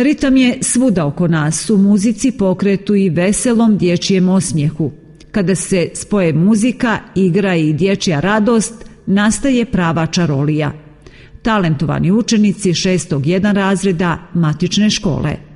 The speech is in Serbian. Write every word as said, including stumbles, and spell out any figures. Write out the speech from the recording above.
Ritam je svuda oko nas, u muzici, pokretu i veselom dječjem osmijehu. Kada se spoje muzika, igra i dječja radost, nastaje prava čarolija. Talentovani učenici šestog jedan razreda matične škole.